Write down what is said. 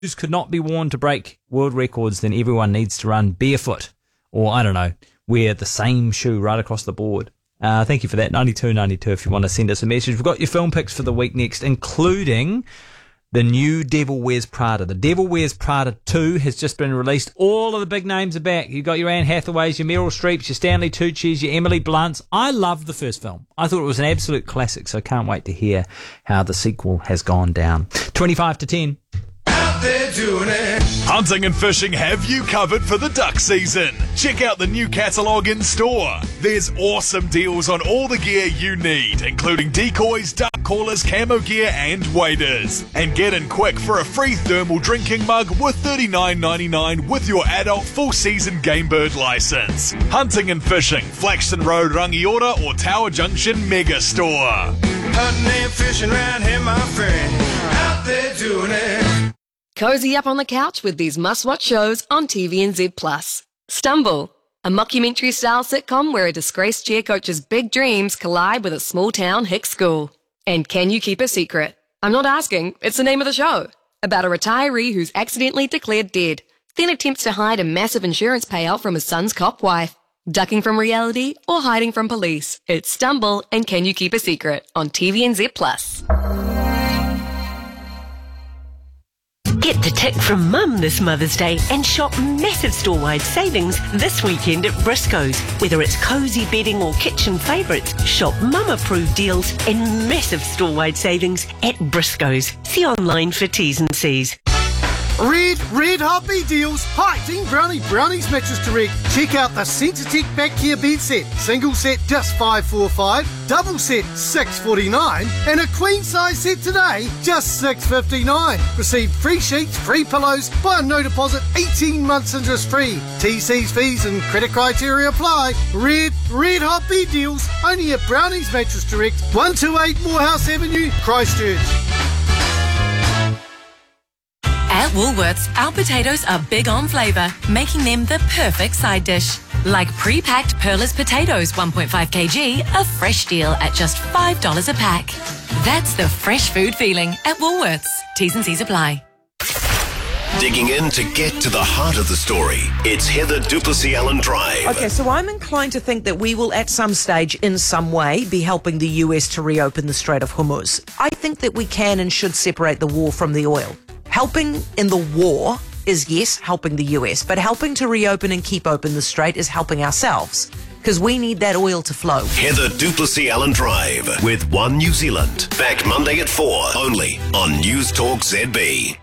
shoes could not be worn to break world records, then everyone needs to run barefoot. Or, I don't know, wear the same shoe right across the board. Thank you for that. 9292 if you want to send us a message. We've got your film picks for the week next, including the new Devil Wears Prada. The Devil Wears Prada 2 has just been released. All of the big names are back. You've got your Anne Hathaways, your Meryl Streeps, your Stanley Tucci's, your Emily Blunts. I loved the first film. I thought it was an absolute classic, so I can't wait to hear how the sequel has gone down. 25 to 10. They're doing it. Hunting and fishing have you covered for the duck season. Check out the new catalogue in store. There's awesome deals on all the gear you need, including decoys, duck callers, camo gear and waders. And get in quick for a free thermal drinking mug with $39.99 with your adult full season game bird licence. Hunting and fishing, Flaxton Road, Rangiora or Tower Junction Mega Store. Hunting and fishing around here, my friend. Out there doing it. Cozy up on the couch with these must-watch shows on TVNZ+. Stumble, a mockumentary-style sitcom where a disgraced cheer coach's big dreams collide with a small-town hick school. And Can You Keep a Secret? I'm not asking, it's the name of the show. About a retiree who's accidentally declared dead, then attempts to hide a massive insurance payout from his son's cop wife. Ducking from reality or hiding from police. It's Stumble and Can You Keep a Secret on TVNZ+. Get the tick from Mum this Mother's Day and shop massive store-wide savings this weekend at Briscoe's. Whether it's cosy bedding or kitchen favourites, shop Mum-approved deals and massive store-wide savings at Briscoe's. See online for T's and C's. Red Hot deals. Hi, Team Brownies Mattress Direct. Check out the Centretech Back Care Bed Set. Single set just $545, double set $649, and a queen size set today just $659. Receive free sheets, free pillows, buy no deposit, 18 months interest free. TC's fees and credit criteria apply. Red Hot deals. Only at Brownies Mattress Direct, 128 Morehouse Avenue, Christchurch. At Woolworths, our potatoes are big on flavour, making them the perfect side dish. Like pre-packed Perla's potatoes, 1.5 kg, a fresh deal at just $5 a pack. That's the fresh food feeling at Woolworths. T's and C's apply. Digging in to get to the heart of the story. It's Heather Duplessis-Allen Drive. Okay, so I'm inclined to think that we will at some stage, in some way, be helping the US to reopen the Strait of Hormuz. I think that we can and should separate the war from the oil. Helping in the war is, yes, helping the US, but helping to reopen and keep open the strait is helping ourselves, because we need that oil to flow. Heather Duplessis-Allen Drive with One New Zealand. Back Monday at 4, only on News Talk ZB.